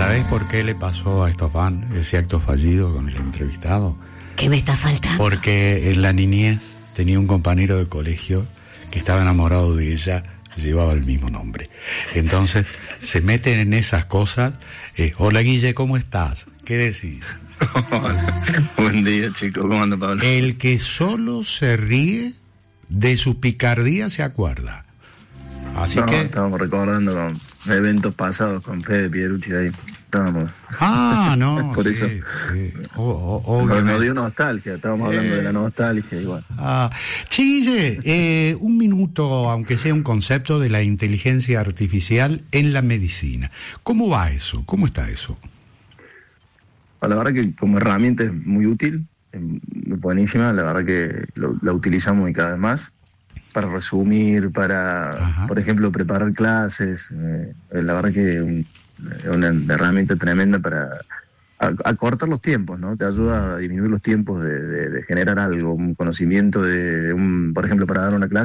¿Sabés por qué le pasó a Estofan ese acto fallido con el entrevistado? ¿Qué me está faltando? Porque en la niñez tenía un compañero de colegio que estaba enamorado de ella, llevaba el mismo nombre. Entonces se meten en esas cosas. Hola Guille, ¿cómo estás? ¿Qué decís? Hola. Buen día, chicos. ¿Cómo anda, Pablo? El que solo se ríe de su picardía se acuerda. Así que estábamos recordando con eventos pasados con Fede Pierucci ahí. Estábamos. No, por sí, eso. Sí. Nos dio nostalgia, estábamos hablando de la nostalgia igual. Che, Guille, un minuto, aunque sea un concepto de la inteligencia artificial en la medicina. ¿Cómo va eso? ¿Cómo está eso? La verdad que como herramienta es muy útil, muy buenísima, la verdad que la utilizamos y cada vez más. Para resumir, por ejemplo, preparar clases, la verdad que es una herramienta tremenda para acortar los tiempos, ¿no? Te ayuda a disminuir los tiempos de generar algo, un conocimiento por ejemplo, para dar una clase.